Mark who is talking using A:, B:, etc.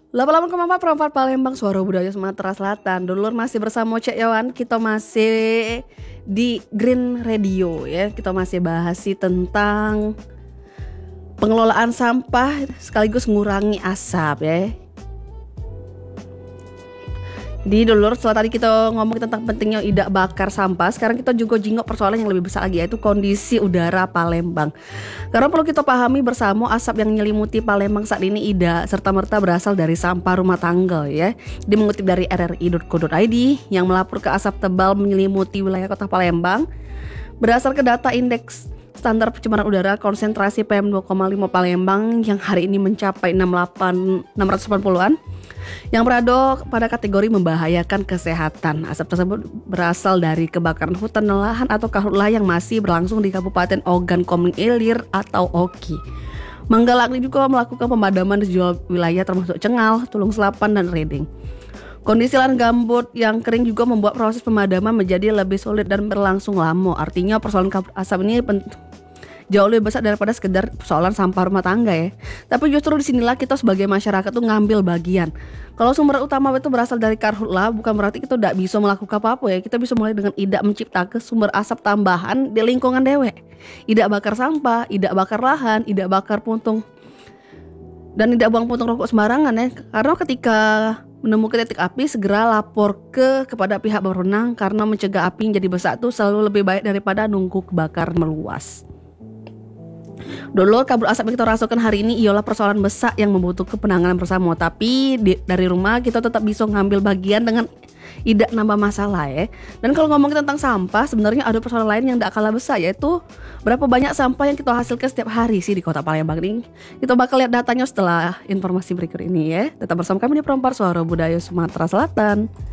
A: 88,4 perempat Palembang, suara budaya Sumatera Selatan. Dulur masih bersama Cek Yawan, kita masih di Green Radio ya. Kita masih bahas sih tentang pengelolaan sampah sekaligus ngurangi asap ya. Di dulur, setelah tadi kita ngomong tentang pentingnya tidak bakar sampah, sekarang kita juga jingok persoalan yang lebih besar lagi, yaitu kondisi udara Palembang. Karena perlu kita pahami bersama, asap yang menyelimuti Palembang saat ini tidak serta-merta berasal dari sampah rumah tangga ya. Dia mengutip dari rri.co.id yang melapor ke asap tebal menyelimuti wilayah kota Palembang. Berdasarkan data indeks standar pencemaran udara konsentrasi PM2,5 Palembang yang hari ini mencapai 680-an yang berada pada kategori membahayakan kesehatan. Asap tersebut berasal dari kebakaran hutan dan lahan atau karhutlah yang masih berlangsung di Kabupaten Ogan Komering Ilir atau Oki. Manggalakni juga melakukan pemadaman di sejumlah wilayah termasuk Cengal, Tulung Selapan, dan Reding. Kondisi lahan gambut yang kering juga membuat proses pemadaman menjadi lebih sulit dan berlangsung lama. Artinya persoalan kabut asap ini jauh lebih besar daripada sekedar persoalan sampah rumah tangga ya. Tapi justru disinilah kita sebagai masyarakat tuh ngambil bagian. Kalau sumber utama itu berasal dari karhutlah, bukan berarti kita tidak bisa melakukan apa-apa ya. Kita bisa mulai dengan tidak menciptakan sumber asap tambahan di lingkungan dewek. Tidak bakar sampah, tidak bakar lahan, tidak bakar puntung, dan tidak buang puntung rokok sembarangan ya. Karena ketika menemukan titik api, segera lapor kepada pihak berwenang, karena mencegah api menjadi besar itu selalu lebih baik daripada nunggu kebakaran meluas. Dulu kabut asap yang kita rasakan hari ini ialah persoalan besar yang membutuhkan penanganan bersama. Tapi dari rumah kita tetap bisa ngambil bagian dengan tidak nambah masalah ya. Dan kalau ngomongin tentang sampah, sebenarnya ada persoalan lain yang tidak kalah besar, yaitu berapa banyak sampah yang kita hasilkan setiap hari sih di kota Palembang ini. Kita bakal lihat datanya setelah informasi berikut ini ya. Tetap bersama kami di Perempat Suara Budaya Sumatera Selatan.